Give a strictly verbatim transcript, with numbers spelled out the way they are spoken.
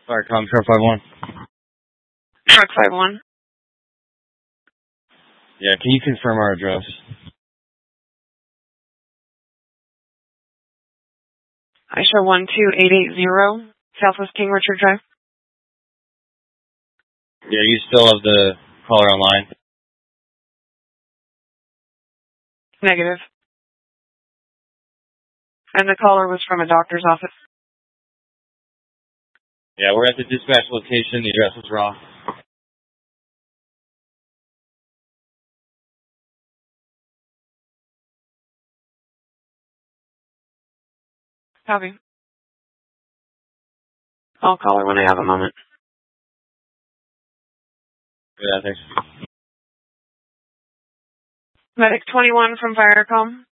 Firecom, Truck five one. Truck five one. Yeah, can you confirm our address? I show one two eight eight zero Southwest King Richard Drive. Yeah, you still have the caller online? Negative. And the caller was from a doctor's office. Yeah, we're at the dispatch location. The address is wrong. Copy. I'll call her when I have a moment. Yeah, thanks. Medic twenty-one from Firecom.